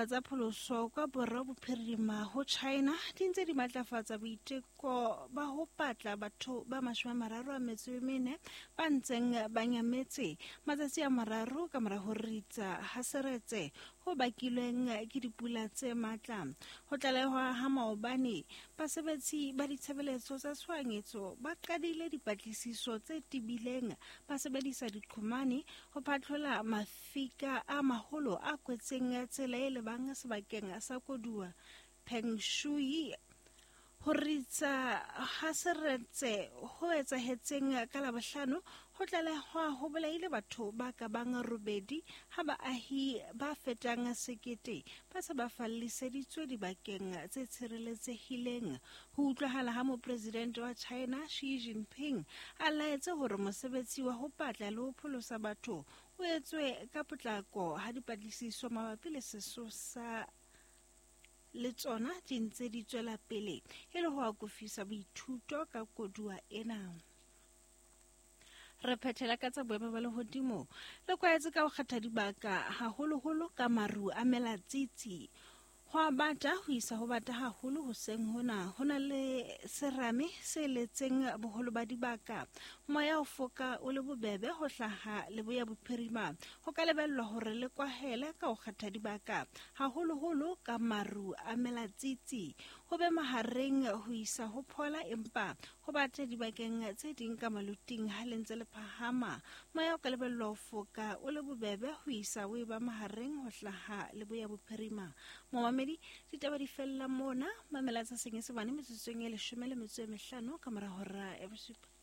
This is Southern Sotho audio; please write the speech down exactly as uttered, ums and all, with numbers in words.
tsa pholoso kwa Borwa Bophirima ho China di ntse di matlafatsa boiteko ba ho patla batho ba mashome a mararo a metso e mene ba ntseng ba nyametse matsatsi a mararo ka mora ho ritsa ha seretse ho bakilweng ke dipula tse matla. Ho tlalehwa ha maobane basebetsi ba ditshebeletso tsa tshohanyetso ba qadile dipatlisiso tse tibileng ba sebedisa diqhomane ho phatlola mafika a maholo a kwetseng tsela e lebang sebakeng sa koduwa. Peng Shui ho ritsa ha seretse ho etsahetseng ka Labohlano ho tlalehwa ho bolaile batho ba ka bang robedi ha baahi ba fetang sekete ba se ba falliseditswe dibakeng tse tshireletsehileng. Ho utlwahala ha mopresidente wa China Xi Jinping a laetse hore mosebetsi wa ho patla le ho pholosa batho o etswe ka potlako ha dipatlisiso mabapi le sesosa le tsona di ntse di tswela pele e le ho akofisa boithuto ka koduwa ena. Re phethela ka tsa boemo ba lehodimo le kwaetse ka ho kgetha dibaka haholoholo ka maru a melatsitsi. Ho a bata ho isa ho bata haholo hoseng hona. Ho na le serame se letseng boholo ba dibaka. Moya o foka o le bobebe ho hlaha Leboya Bophirima. Ho ka lebellwa hore le kwahele ka ho kgetha dibaka haholoholo ka maru a melatsitsi. Ho be mahareng ho isa ho phola empa ho bate dibakeng tse ding ka maluting ha le ntse le phahama. Moya o ka lebellwa ho foka o le bobebe ho isa o eba mahareng ho hlaha Leboya Bophirima. Momamedi ditaba di fella mona. Mamela tsa Senyesemane metsotsong e leshome le metso e mehlano ka mora hora ya bosupa.